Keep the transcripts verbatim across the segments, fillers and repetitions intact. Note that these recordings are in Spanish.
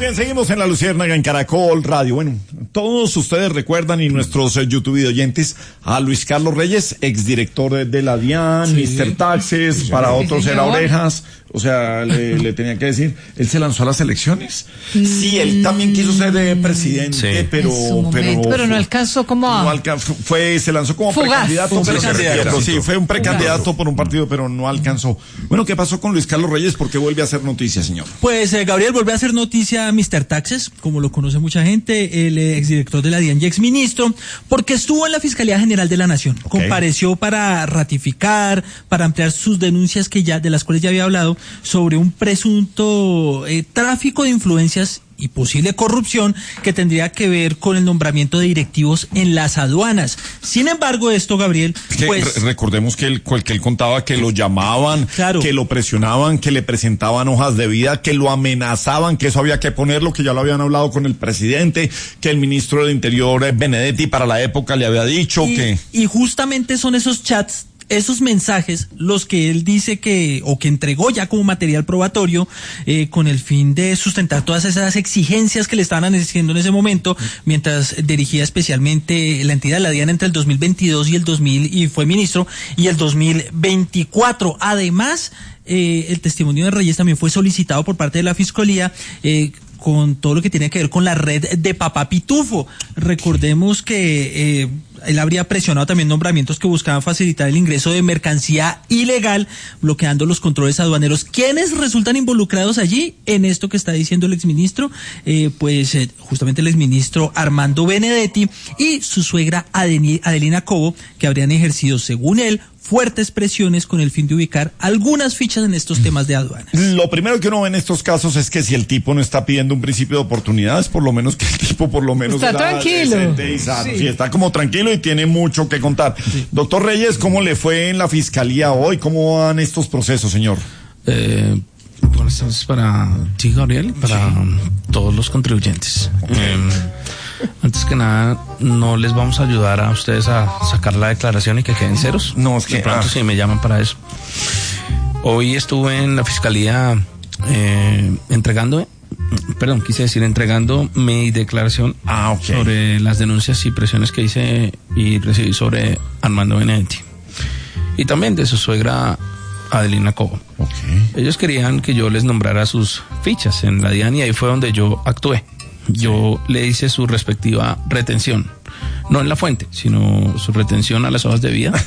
bien, seguimos en La Luciérnaga en Caracol Radio. Bueno, todos ustedes recuerdan y nuestros eh, YouTube oyentes a Luis Carlos Reyes, exdirector de, de la DIAN, sí. mister Taxes, sí, para otros sí, era Orejas. O sea, le, le tenía que decir, él se lanzó a las elecciones. Sí, él también quiso ser eh, presidente, sí. pero, pero, pero no alcanzó como a... No alcanzó, fue, se lanzó como Fugaz, precandidato, pero precandidato, sí, fue un precandidato Fugaz. por un partido, pero no alcanzó. Bueno, ¿qué pasó con Luis Carlos Reyes? ¿Por qué vuelve a hacer noticia, señor? Pues, eh, Gabriel, vuelve a hacer noticia mister Taxes, como lo conoce mucha gente, el eh, exdirector de la DIAN y exministro, porque estuvo en la Fiscalía General de la Nación. Okay. Compareció para ratificar, para ampliar sus denuncias que ya, de las cuales ya había hablado, sobre un presunto eh, tráfico de influencias y posible corrupción que tendría que ver con el nombramiento de directivos en las aduanas. Sin embargo, esto, Gabriel, que pues... Re recordemos que él, que él contaba que lo llamaban, claro. que lo presionaban, que le presentaban hojas de vida, que lo amenazaban, que eso había que ponerlo, que ya lo habían hablado con el presidente, que el ministro del Interior, Benedetti, para la época le había dicho y, que... Y justamente son esos chats, esos mensajes, los que él dice que, o que entregó ya como material probatorio, eh, con el fin de sustentar todas esas exigencias que le estaban haciendo en ese momento, mientras dirigía especialmente la entidad de la DIAN entre el dos mil veintidós y el dos mil, y fue ministro, y el dos mil veinticuatro. Además, eh, el testimonio de Reyes también fue solicitado por parte de la Fiscalía, eh, con todo lo que tiene que ver con la red de Papá Pitufo. Recordemos que eh, él habría presionado también nombramientos que buscaban facilitar el ingreso de mercancía ilegal, bloqueando los controles aduaneros. ¿Quiénes resultan involucrados allí en esto que está diciendo el exministro? Eh, pues eh, justamente el exministro Armando Benedetti y su suegra Adeni, Adelina Cobo, que habrían ejercido, según él, fuertes presiones con el fin de ubicar algunas fichas en estos temas de aduanas. Lo primero que uno ve en estos casos es que si el tipo no está pidiendo un principio de oportunidades, por lo menos que el tipo por lo menos está tranquilo. Y sano. Sí. sí, está como tranquilo y tiene mucho que contar. Sí. Doctor Reyes, ¿cómo le fue en la fiscalía hoy? ¿Cómo van estos procesos, señor? Eh, buenas tardes para ti, Gabriel, y para sí. todos los contribuyentes. Okay. Eh, Antes que nada, no les vamos a ayudar a ustedes a sacar la declaración y que queden ceros. No, es que... De pronto ah. sí me llaman para eso. Hoy estuve en la fiscalía eh, entregando, perdón, quise decir entregando mi declaración ah, okay. sobre las denuncias y presiones que hice y recibí sobre Armando Benedetti. Y también de su suegra Adelina Cobo. Okay. Ellos querían que yo les nombrara sus fichas en la DIAN y ahí fue donde yo actué. Yo sí. le hice su respectiva retención, no en la fuente, sino su retención a las hojas de vida.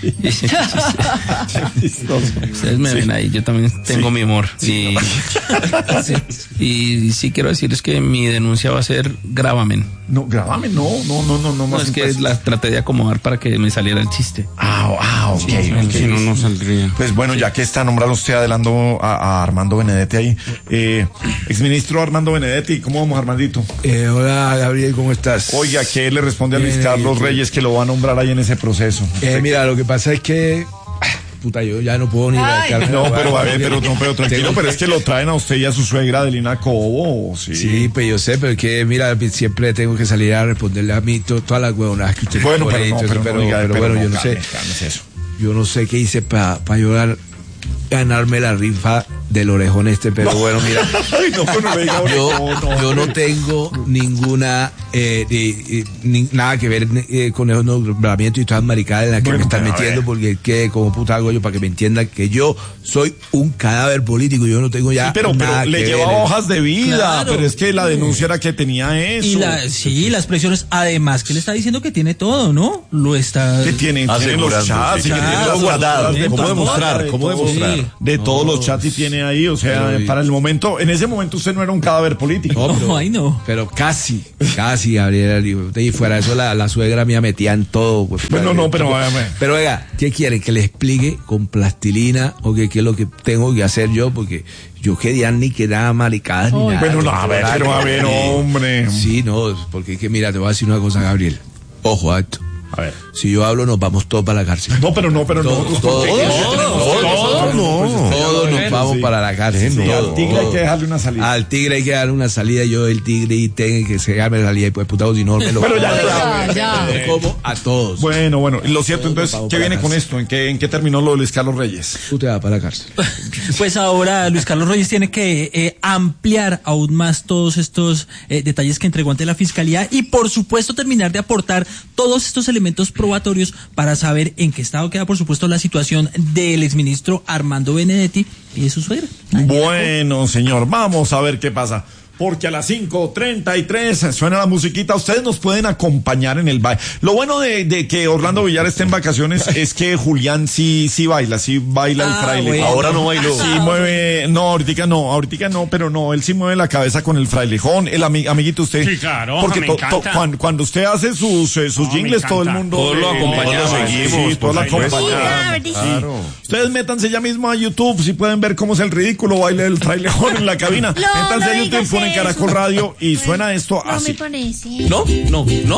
Ustedes me sí. ven ahí, yo también tengo sí. mi humor. Sí. Y, sí. y sí quiero decirles que mi denuncia va a ser gravamen. No, gravamen, no, no, no, no, no. No, es que pues... la traté de acomodar para que me saliera el chiste. Ah, ah, ok. Sí, okay. Si no, no saldría. Pues bueno, ya que está nombrado usted adelantando a, a Armando Benedetti ahí, eh, exministro Armando Benedetti, ¿cómo vamos, Armandito? Eh, hola, Gabriel, ¿cómo estás? Oiga, ¿qué le responde a Luis eh, Carlos eh, Reyes que lo va a nombrar ahí en ese proceso? Eh, mira, lo que pasa es que... Puta, yo ya no puedo ni ir. No, pero a ver, pero, no, pero tranquilo, pero es que lo traen a usted y a su suegra Adelina Cobo, sí. Sí, pues yo sé, pero es que, mira, siempre tengo que salir a responderle a mí to, todas las huevonadas que usted bueno, pero, no, pero, pero, diga, pero, pero bueno, no, yo no calme, sé. Calme, eso. Yo no sé qué hice para pa llorar. Ganarme la rifa del orejón este, pero no. bueno, mira, Ay, no, no me diga, yo, no, no, yo no tengo ninguna eh, eh, ni, nada que ver eh, con esos nombramientos y todas las maricadas en las que bueno, me están metiendo, porque que como puta hago yo para que me entiendan que yo soy un cadáver político, yo no tengo ya sí, pero, nada pero que le lleva ver. hojas de vida, claro. pero es que la denuncia era que tenía eso. Y la, sí, las presiones, además que le está diciendo que tiene todo, ¿no? Lo está... Que tiene, tiene los chats, sí, que tiene los guardados. ¿Cómo demostrar? ¿Cómo demostrar? Sí. De no. todos los chats y tiene ahí, o sea, pero, para el momento, en ese momento usted no era un cadáver político. No, pero, no, ahí no. Pero casi, casi, Gabriel. Y fuera de eso, la, la suegra mía metía en todo. Pues, bueno, no, pero... Pero oiga, ¿qué quieren? ¿Que le explique con plastilina o que qué es lo que tengo que hacer yo? Porque yo quería ni que nada maricadas ni nada. Bueno, no, a ver, pero a ver, hombre. Sí, no, porque es que mira, te voy a decir una cosa, Gabriel. Ojo a esto. A ver. Si yo hablo, nos vamos todos para la cárcel. No, pero no, pero todo, nosotros... Todo, todo, todo, todo, no, no, todo, no, vamos sí. para la cárcel. Sí, todo, al tigre hay todo. que dejarle una salida. Al tigre hay que darle una salida. Yo, el tigre, y tengo que segarme la salida. Y pues, putado, si no me lo. Pero ya, ya, ya. Me como a todos. Bueno, bueno, lo cierto, Todos entonces, vamos ¿qué para viene la con cárcel. esto? ¿En qué, en qué terminó lo de Luis Carlos Reyes? Tú te vas para la cárcel. Pues ahora Luis Carlos Reyes tiene que eh, ampliar aún más todos estos eh, detalles que entregó ante la Fiscalía y por supuesto terminar de aportar todos estos elementos probatorios para saber en qué estado queda por supuesto la situación del exministro Armando Benedetti y de su suegra. Bueno, señor, vamos a ver qué pasa. Porque a las cinco treinta y tres suena la musiquita. Ustedes nos pueden acompañar en el baile. Lo bueno de, de que Orlando Villar esté en vacaciones es que Julián sí, sí baila, sí baila el Ah, fraile. bueno. Ahora no bailó. Sí mueve, no, ahorita no, ahorita no, pero no, él sí mueve la cabeza con el frailejón. El ami- amiguito usted. Sí, claro, Porque me to- encanta. to- cuando, cuando usted hace sus, eh, sus No, me jingles, todo el encanta. mundo. Todos lo eh, acompañamos, todos lo seguimos, sí, todos lo por supuesto. acompañamos. Sí, Claro. Ustedes métanse ya mismo a YouTube, si pueden ver cómo es el ridículo baile del frailejón en la cabina. No, métanse no a YouTube, digas ponen eso. Caracol Radio y suena esto No así. me parece. No, no, no.